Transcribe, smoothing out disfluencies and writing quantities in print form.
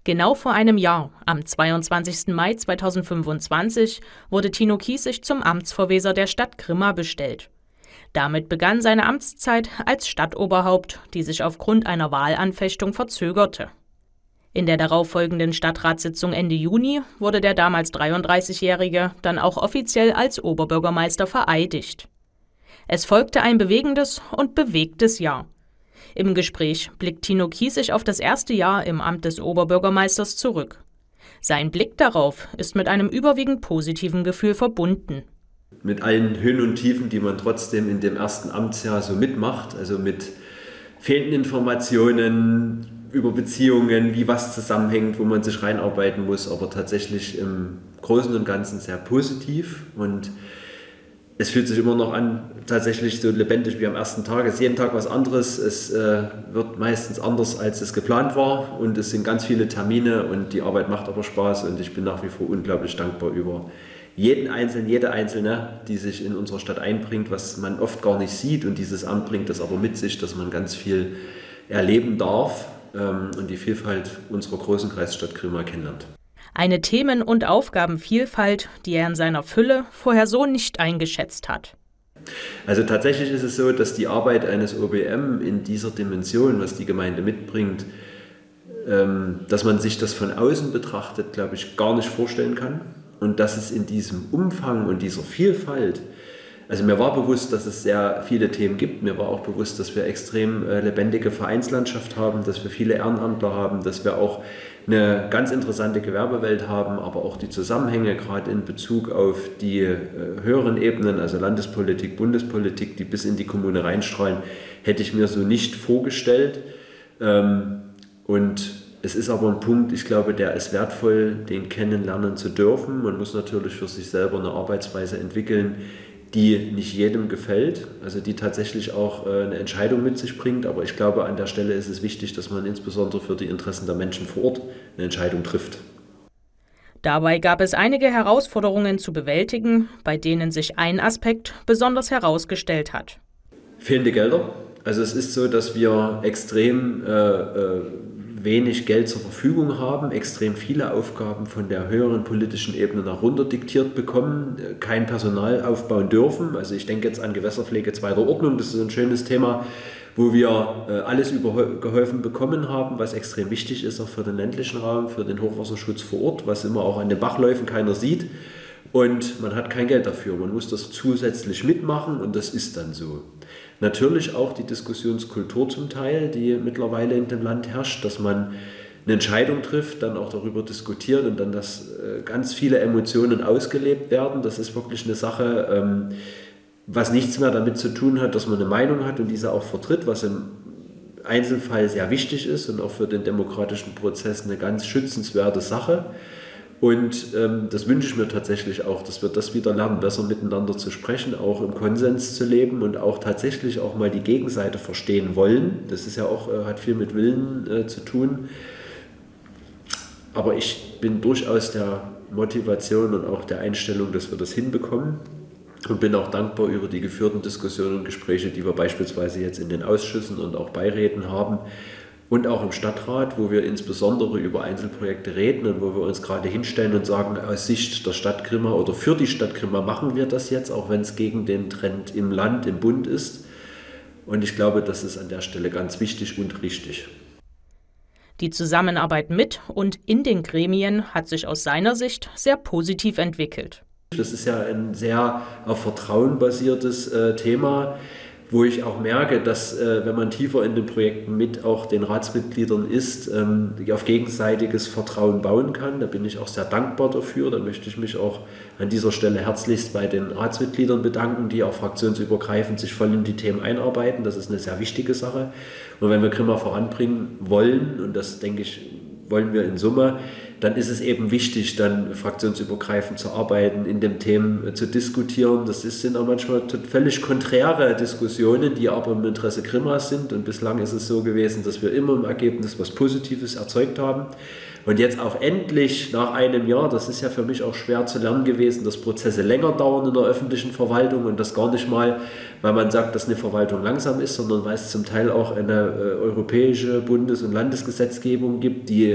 Genau vor einem Jahr, am 22. Mai 2025, wurde Tino Kiessig zum Amtsverweser der Stadt Grimma bestellt. Damit begann seine Amtszeit als Stadtoberhaupt, die sich aufgrund einer Wahlanfechtung verzögerte. In der darauffolgenden Stadtratssitzung Ende Juni wurde der damals 33-Jährige dann auch offiziell als Oberbürgermeister vereidigt. Es folgte ein bewegendes und bewegtes Jahr. Im Gespräch blickt Tino Kiessig auf das erste Jahr im Amt des Oberbürgermeisters zurück. Sein Blick darauf ist mit einem überwiegend positiven Gefühl verbunden. Mit allen Höhen und Tiefen, die man trotzdem in dem ersten Amtsjahr so mitmacht, also mit fehlenden Informationen über Beziehungen, wie was zusammenhängt, wo man sich reinarbeiten muss, aber tatsächlich im Großen und Ganzen sehr positiv. Und es fühlt sich immer noch an, tatsächlich so lebendig wie am ersten Tag. Es ist jeden Tag was anderes. Es wird meistens anders, als es geplant war. Und es sind ganz viele Termine und die Arbeit macht aber Spaß. Und ich bin nach wie vor unglaublich dankbar über jeden Einzelnen, jede Einzelne, die sich in unserer Stadt einbringt, was man oft gar nicht sieht. Und dieses Amt bringt das aber mit sich, dass man ganz viel erleben darf und die Vielfalt unserer großen Kreisstadt Grimma kennenlernt. Eine Themen- und Aufgabenvielfalt, die er in seiner Fülle vorher so nicht eingeschätzt hat. Also tatsächlich ist es so, dass die Arbeit eines OBM in dieser Dimension, was die Gemeinde mitbringt, dass man sich das von außen betrachtet, glaube ich, gar nicht vorstellen kann. Und dass es in diesem Umfang und dieser Vielfalt, also mir war bewusst, dass es sehr viele Themen gibt. Mir war auch bewusst, dass wir extrem lebendige Vereinslandschaft haben, dass wir viele Ehrenamtler haben, dass wir auch eine ganz interessante Gewerbewelt haben, aber auch die Zusammenhänge, gerade in Bezug auf die höheren Ebenen, also Landespolitik, Bundespolitik, die bis in die Kommune reinstrahlen, hätte ich mir so nicht vorgestellt. Und es ist aber ein Punkt, ich glaube, der ist wertvoll, den kennenlernen zu dürfen. Man muss natürlich für sich selber eine Arbeitsweise entwickeln, die nicht jedem gefällt, also die tatsächlich auch eine Entscheidung mit sich bringt. Aber ich glaube, an der Stelle ist es wichtig, dass man insbesondere für die Interessen der Menschen vor Ort eine Entscheidung trifft. Dabei gab es einige Herausforderungen zu bewältigen, bei denen sich ein Aspekt besonders herausgestellt hat. Fehlende Gelder. Also es ist so, dass wir extrem wenig Geld zur Verfügung haben, extrem viele Aufgaben von der höheren politischen Ebene nach runter diktiert bekommen, kein Personal aufbauen dürfen. Also ich denke jetzt an Gewässerpflege zweiter Ordnung, das ist ein schönes Thema, wo wir alles übergeholfen bekommen haben, was extrem wichtig ist, auch für den ländlichen Raum, für den Hochwasserschutz vor Ort, was immer auch an den Bachläufen keiner sieht. Und man hat kein Geld dafür, man muss das zusätzlich mitmachen und das ist dann so. Natürlich auch die Diskussionskultur zum Teil, die mittlerweile in dem Land herrscht, dass man eine Entscheidung trifft, dann auch darüber diskutiert und dann, dass ganz viele Emotionen ausgelebt werden. Das ist wirklich eine Sache, was nichts mehr damit zu tun hat, dass man eine Meinung hat und diese auch vertritt, was im Einzelfall sehr wichtig ist und auch für den demokratischen Prozess eine ganz schützenswerte Sache. Und das wünsche ich mir tatsächlich auch, dass wir das wieder lernen, besser miteinander zu sprechen, auch im Konsens zu leben und auch tatsächlich auch mal die Gegenseite verstehen wollen. Das ist ja auch, hat viel mit Willen zu tun. Aber ich bin durchaus der Motivation und auch der Einstellung, dass wir das hinbekommen und bin auch dankbar über die geführten Diskussionen und Gespräche, die wir beispielsweise jetzt in den Ausschüssen und auch Beiräten haben. Und auch im Stadtrat, wo wir insbesondere über Einzelprojekte reden und wo wir uns gerade hinstellen und sagen, aus Sicht der Stadt Grimma oder für die Stadt Grimma machen wir das jetzt, auch wenn es gegen den Trend im Land, im Bund ist. Und ich glaube, das ist an der Stelle ganz wichtig und richtig. Die Zusammenarbeit mit und in den Gremien hat sich aus seiner Sicht sehr positiv entwickelt. Das ist ja ein sehr auf Vertrauen basiertes Thema, wo ich auch merke, dass wenn man tiefer in den Projekten mit auch den Ratsmitgliedern ist, auf gegenseitiges Vertrauen bauen kann. Da bin ich auch sehr dankbar dafür. Da möchte ich mich auch an dieser Stelle herzlichst bei den Ratsmitgliedern bedanken, die auch fraktionsübergreifend sich voll in die Themen einarbeiten. Das ist eine sehr wichtige Sache. Und wenn wir Grimma voranbringen wollen, und das denke ich, wollen wir in Summe, dann ist es eben wichtig, dann fraktionsübergreifend zu arbeiten, in den Themen zu diskutieren. Das sind auch manchmal völlig konträre Diskussionen, die aber im Interesse Grimmas sind. Und bislang ist es so gewesen, dass wir immer im Ergebnis was Positives erzeugt haben. Und jetzt auch endlich nach einem Jahr, das ist ja für mich auch schwer zu lernen gewesen, dass Prozesse länger dauern in der öffentlichen Verwaltung und das gar nicht mal, weil man sagt, dass eine Verwaltung langsam ist, sondern weil es zum Teil auch eine europäische Bundes- und Landesgesetzgebung gibt, die